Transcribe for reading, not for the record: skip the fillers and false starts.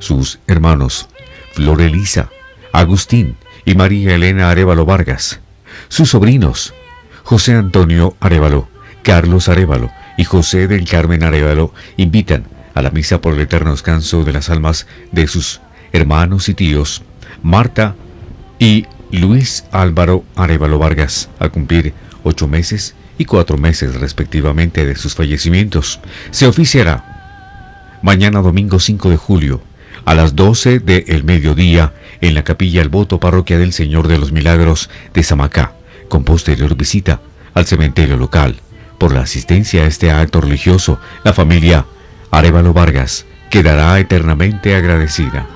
sus hermanos Flor Elisa, Agustín y María Elena Arévalo Vargas, sus sobrinos José Antonio Arévalo, Carlos Arévalo y José del Carmen Arévalo invitan a la misa por el eterno descanso de las almas de sus hermanos y tíos Marta y Luis Álvaro Arévalo Vargas, a cumplir 8 meses y 4 meses respectivamente de sus fallecimientos. Se oficiará mañana domingo 5 de julio a las 12 del mediodía en la capilla El Voto, parroquia del Señor de los Milagros de Samacá, con posterior visita al cementerio local. Por la asistencia a este acto religioso, la familia Arévalo Vargas quedará eternamente agradecida.